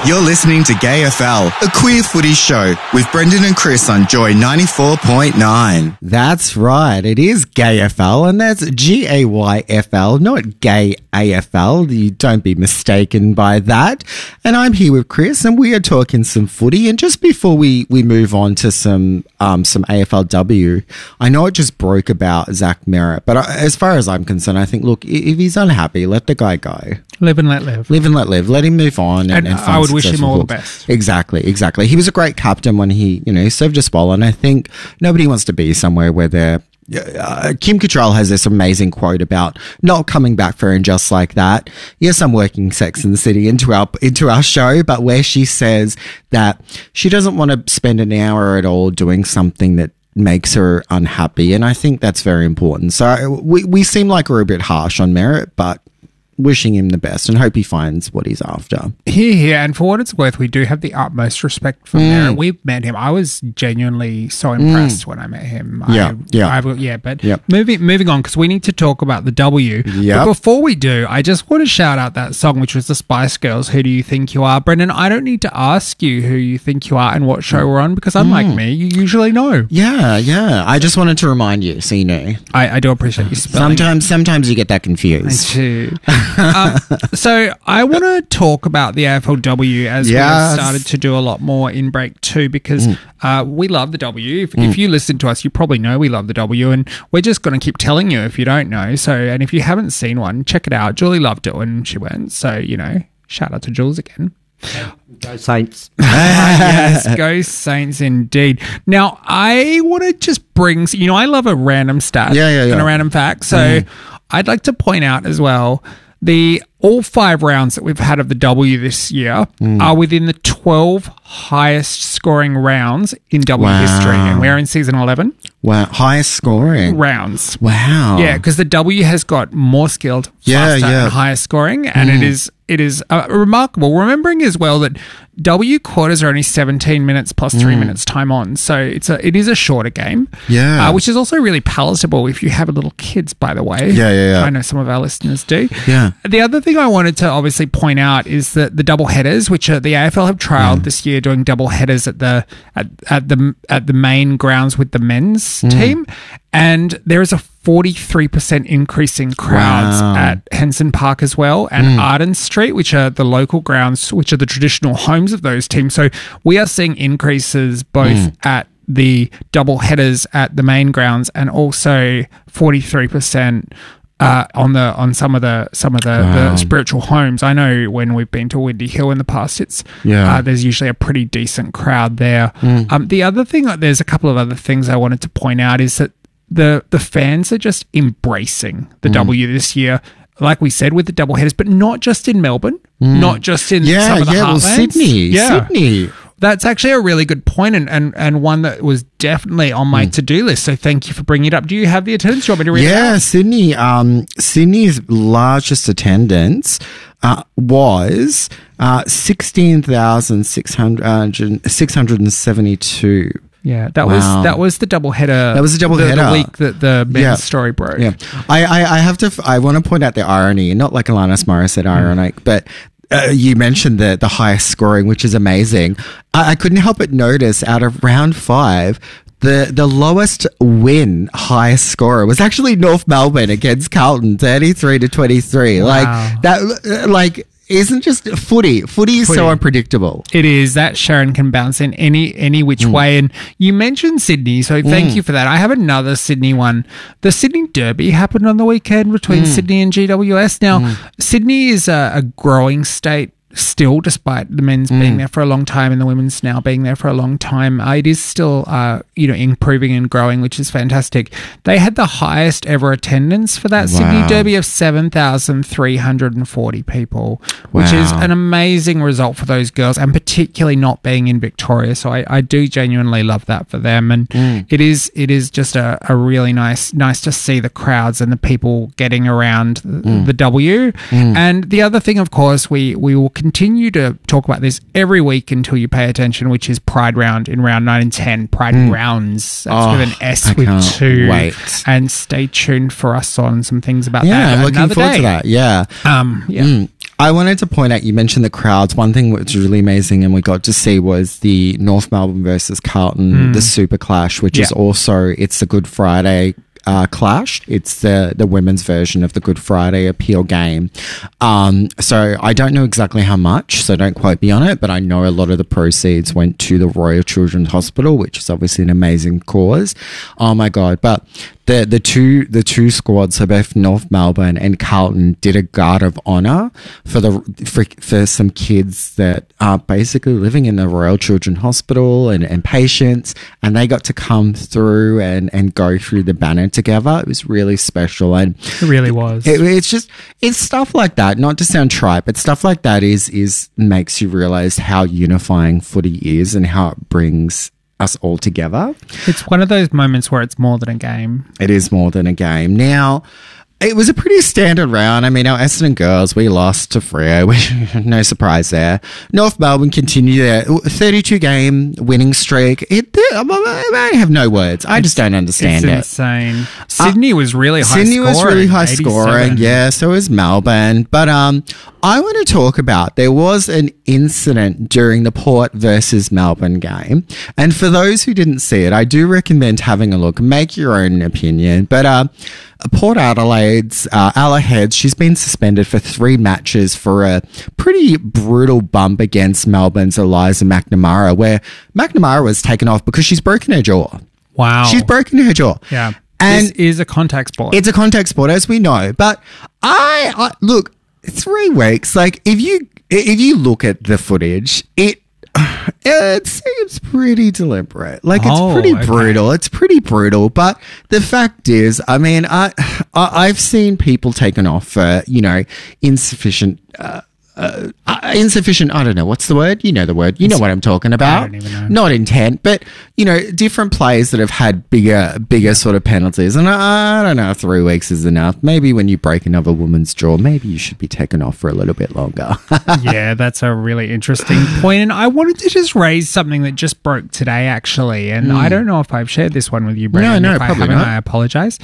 You're listening to Gay FL, a queer footy show with Brendan and Chris on Joy 94.9. That's right. It is Gay FL, and that's GAYFL, not Gay AFL. You don't be mistaken by that. And I'm here with Chris, and we are talking some footy. And just before we move on to some AFLW, I know it just broke about Zach Merritt, but as far as I'm concerned, I think, look, if he's unhappy, let the guy go. Live and let live. Live and let live. Let him move on. And I would wish him all the best. Exactly. He was a great captain when he, served us well. And I think nobody wants to be somewhere where they're... Kim Cattrall has this amazing quote about not coming back for and just like that. Yes, I'm working Sex and the City into our show, but where she says that she doesn't want to spend an hour at all doing something that makes her unhappy. And I think that's very important. So we seem like we're a bit harsh on Merritt, but wishing him the best and hope he finds what he's after. Here, and for what it's worth, we do have the utmost respect for Merritt. We've met him. I was genuinely so impressed when I met him. Moving on, because we need to talk about the W. But before we do, I just want to shout out that song, which was the Spice Girls, Who Do You Think You Are? Brendan, I don't need to ask you who you think you are and what show we're on, because unlike me, you usually know. Yeah. I just wanted to remind you, so you know. I do appreciate you spelling. Sometimes you get that confused. I do. So I want to talk about the AFLW as we have started to do a lot more in break 2, because we love the W. If you listen to us, you probably know we love the W, and we're just going to keep telling you if you don't know. So, and if you haven't seen one, check it out. Julie loved it when she went. So, shout out to Jules again. Go Saints. Yes, go Saints indeed. Now, I want to just bring, I love a random stat and a random fact. So I'd like to point out as well, all 5 rounds that we've had of the W this year are within the 12 highest scoring rounds in W history. And we're in season 11. Wow. Highest scoring rounds. Wow. Yeah, because the W has got more skilled, faster, and higher scoring. And it is remarkable. Remembering as well that W quarters are only 17 minutes plus 3 minutes time on. So it is a shorter game. Yeah. Which is also really palatable if you have little kids, by the way. Yeah. I know some of our listeners do. Yeah. The other thing I wanted to obviously point out is that the double headers, which the AFL have trialled this year, doing double headers at the main grounds with the men's team, and there is a 43% increase in crowds at Henson Park as well, and Arden Street, which are the local grounds, which are the traditional homes of those teams. So we are seeing increases both at the double headers at the main grounds, and also 43% on some of the spiritual homes. I know when we've been to Windy Hill in the past, it's there's usually a pretty decent crowd there. The other thing, there's a couple of other things I wanted to point out, is that the fans are just embracing the W this year, like we said, with the double headers, but not just in Melbourne, not just in some of the heartlands. Sydney. That's actually a really good point, and one that was definitely on my to-do list. So thank you for bringing it up. Do you have the attendance? Do you want me to read it out? Sydney. Sydney's largest attendance was 16,672. Yeah, that was the double header. That was the double header. The week that the men's story broke. Yeah, I want to point out the irony, not like Alanis Morissette ironic, but you mentioned the highest scoring, which is amazing. I couldn't help but notice out of round 5, the lowest win highest scorer was actually North Melbourne against Carlton, 33-23. Wow. Isn't just footy. Footy is so unpredictable. It is. That Sharon can bounce in any which way. And you mentioned Sydney, so thank you for that. I have another Sydney one. The Sydney Derby happened on the weekend between Sydney and GWS. Now, Sydney is a growing state still, despite the men's being there for a long time and the women's now being there for a long time. It is still, improving and growing, which is fantastic. They had the highest ever attendance for that Sydney Derby of 7,340 people, which is an amazing result for those girls, and particularly not being in Victoria. So I do genuinely love that for them. And it is just a really nice to see the crowds and the people getting around the W. And the other thing, of course, we will continue to talk about this every week until you pay attention, which is Pride Round in round 9 and 10. Pride Rounds. That's with an S with 2. Wait. And stay tuned for us on some things about that. Yeah, I'm looking forward to that. Yeah. I wanted to point out, you mentioned the crowds. One thing which was really amazing and we got to see was the North Melbourne versus Carlton, the Super Clash, which is also, it's the Good Friday clash. It's the women's version of the Good Friday appeal game. So I don't know exactly how much, so don't quote me on it, but I know a lot of the proceeds went to the Royal Children's Hospital, which is obviously an amazing cause. Oh my God. But the two squads, so both North Melbourne and Carlton, did a guard of honour for some kids that are basically living in the Royal Children's Hospital and patients, and they got to come through and go through the banner together. It was really special, and It really was. It's stuff like that, not to sound trite, but stuff like that is makes you realise how unifying footy is and how it brings us all together. It's one of those moments where it's more than a game. It is more than a game. Now, it was a pretty standard round. I mean, our Essendon girls, we lost to Freo. No surprise there. North Melbourne continued their 32-game winning streak. I have no words. I just don't understand it. It's insane. Sydney was really high Sydney scoring. was really high 87. scoring. Yeah, so was Melbourne. But I want to talk about, there was an incident during the Port versus Melbourne game. And for those who didn't see it, I do recommend having a look. Make your own opinion. But Port Adelaide's Ella Heads, she's been suspended for 3 matches for a pretty brutal bump against Melbourne's Eliza McNamara, where McNamara was taken off because she's broken her jaw. Wow. She's broken her jaw. Yeah. And this is a contact sport. it's a contact sport, as we know. But I look, 3 weeks. Like if you look at the footage, it seems pretty deliberate. Like it's pretty brutal. It's pretty brutal. But the fact is, I mean, I've seen people taken off for insufficient. Insufficient, I don't know, what's the word? You know the word. You know what I'm talking about. I don't even know. Not intent, but, different players that have had bigger sort of penalties. And I don't know if 3 weeks is enough. Maybe when you break another woman's jaw, maybe you should be taken off for a little bit longer. Yeah, that's a really interesting point. And I wanted to just raise something that just broke today, actually. And I don't know if I've shared this one with you, Brendan. No, if I probably haven't, not. I apologise.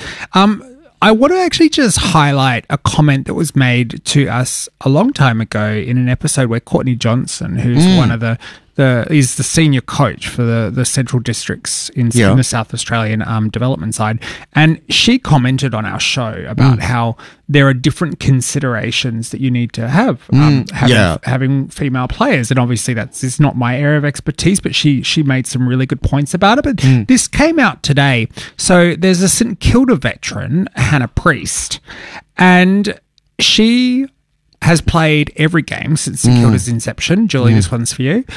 I want to actually just highlight a comment that was made to us a long time ago in an episode where Courtney Johnson, who's one of is the senior coach for the Central Districts in the South Australian development side, and she commented on our show about how there are different considerations that you need to have having female players, and obviously it's not my area of expertise, but she made some really good points about it. But this came out today, so there's a St Kilda veteran, Hannah Priest, and she has played every game since St Kilda's inception. Julie, this one's for you.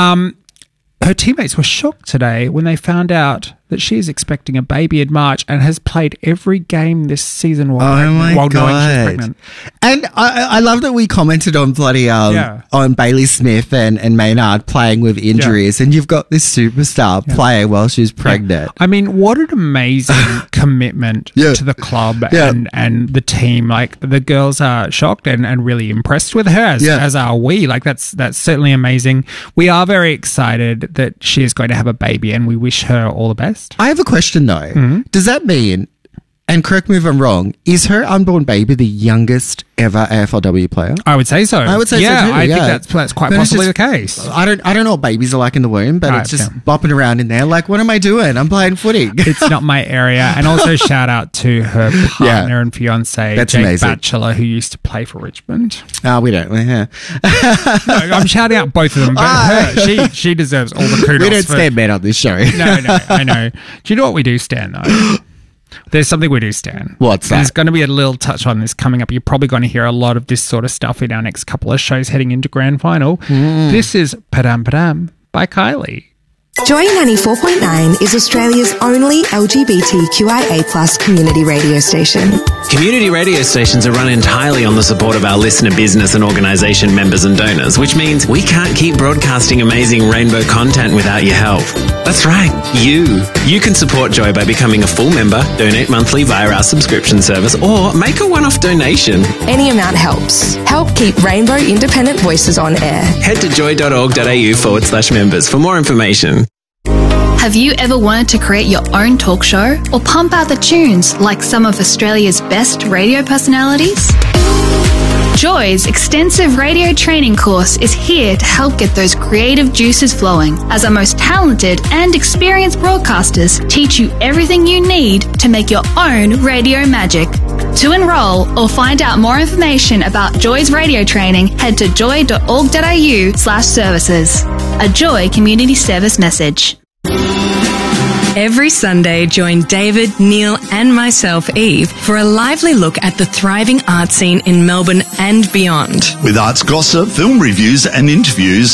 Her teammates were shocked today when they found out that she is expecting a baby in March and has played every game this season while knowing she's pregnant. And I love that we commented on bloody on Bailey Smith and Maynard playing with injuries, and you've got this superstar playing while she's pregnant. I mean, what an amazing commitment to the club and the team. Like, the girls are shocked and really impressed with her, as are we. Like, that's certainly amazing. We are very excited that she is going to have a baby, and we wish her all the best. I have a question though. Does that mean, and correct me if I'm wrong, is her unborn baby the youngest ever AFLW player? I would say so. I would say so too. I think that's quite But it's possibly just- the case. I don't know what babies are like in the womb, but it's just bopping around in there. Like, what am I doing? I'm playing footy. It's not my area. And also shout out to her partner and fiance, That's Jake amazing. Batchelor, who used to play for Richmond. We don't. Yeah. No, I'm shouting out both of them, but her, she deserves all the kudos. We don't stand men on this show. No, I know. Do you know what we do stand, though? There's something we do stand. What's that? There's going to be a little touch on this coming up. You're probably going to hear a lot of this sort of stuff in our next couple of shows heading into grand final. This is Padam Padam by Kylie. Joy 94.9 is Australia's only LGBTQIA+ community radio station. Community radio stations are run entirely on the support of our listener business and organisation members and donors, which means we can't keep broadcasting amazing rainbow content without your help. That's right, you. You can support Joy by becoming a full member, donate monthly via our subscription service, or make a one-off donation. Any amount helps. Help keep Rainbow Independent Voices on air. Head to joy.org.au/members for more information. Have you ever wanted to create your own talk show or pump out the tunes like some of Australia's best radio personalities? Joy's extensive radio training course is here to help get those creative juices flowing, as our most talented and experienced broadcasters teach you everything you need to make your own radio magic. To enrol or find out more information about Joy's radio training, head to joy.org.au/services. A Joy Community Service message. Every Sunday, join David, Neil and myself, Eve, for a lively look at the thriving art scene in Melbourne and beyond. With arts gossip, film reviews and interviews,